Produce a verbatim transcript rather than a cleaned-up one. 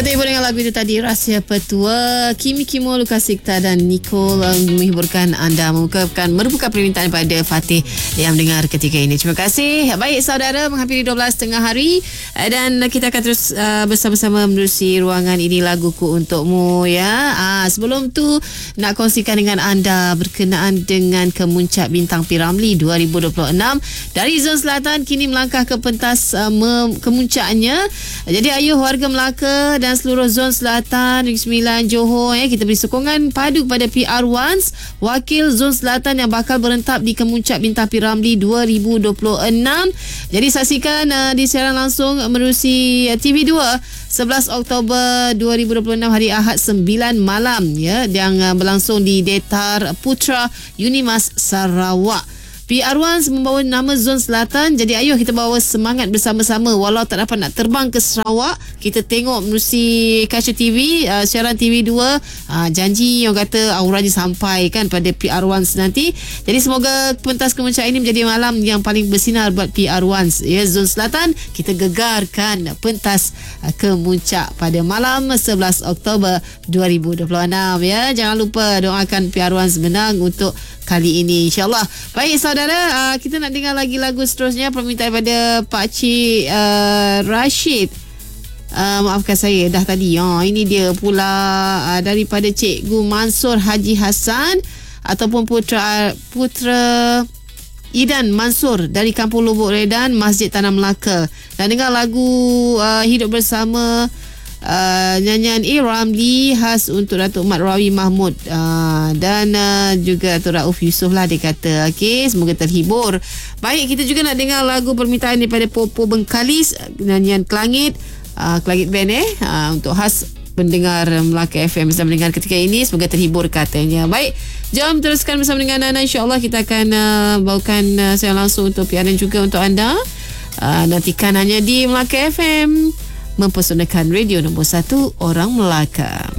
terhibur dengan lagu itu tadi, Rahsia Petua, Kimi Kimo, Lukas Sikta dan Nicole menghiburkan anda, mengucapkan merupakan permintaan pada Fatih yang mendengar ketika ini. Terima kasih. Baik saudara, menghampiri dua belas tengah hari dan kita akan terus uh, bersama-sama menerusi ruangan ini, laguku untukmu ya. Uh, sebelum tu nak kongsikan dengan anda berkenaan dengan Kemuncak Bintang P. Ramlee dua ribu dua puluh enam dari Zon Selatan kini melangkah ke pentas uh, me- kemuncaknya. Jadi ayuh warga Melaka dan seluruh Zon Selatan, Negeri Sembilan, Johor, eh, kita beri sokongan padu kepada P R Ones, wakil Zon Selatan yang bakal berentap di Kemuncak Bintang P. Ramlee dua ribu dua puluh enam. Jadi saksikan uh, di siaran langsung menerusi uh, T V dua sebelas Oktober dua ribu dua puluh enam hari Ahad sembilan malam ya, yang uh, berlangsung di Detar Putra Unimas Sarawak. P R Ones membawa nama Zon Selatan. Jadi ayuh kita bawa semangat bersama-sama. Walau tak dapat nak terbang ke Sarawak, kita tengok menerusi kaca T V, uh, siaran T V dua, uh, janji orang kata auranya sampai kan pada P R Ones nanti. Jadi semoga pentas kemuncak ini menjadi malam yang paling bersinar buat P R Ones ya, Zon Selatan. Kita gegarkan pentas uh, kemuncak pada malam sebelas Oktober dua ribu dua puluh enam ya. Jangan lupa doakan P R Ones menang untuk kali ini insyaAllah. Baik saudara, uh, kita nak dengar lagi lagu seterusnya, permintaan daripada Pakcik uh, Rashid. Uh, maafkan saya dah tadi. Oh, ini dia pula uh, daripada Cikgu Mansur Haji Hassan ataupun putra putra Idan Mansur dari Kampung Lubuk Redan, Masjid Tanah Melaka. Dan dengar lagu uh, Hidup Bersama, Uh, nyanyian A. Ramlee khas untuk Datuk Mat Rawi Mahmud uh, dan uh, juga Datuk Rauf Yusof lah dia kata. Okey, semoga terhibur. Baik, kita juga nak dengar lagu permintaan daripada Popo Bengkalis, nyanyian Kelangit, uh, Kelangit Band eh uh, untuk khas pendengar Melaka F M bersama mendengar ketika ini. Semoga terhibur katanya. Baik, jom teruskan bersama dengan Nana. InsyaAllah kita akan uh, bawakan uh, saya langsung untuk P R dan juga untuk anda. Uh, nantikan hanya di Melaka F M, mempersonakan radio nombor satu orang Melaka.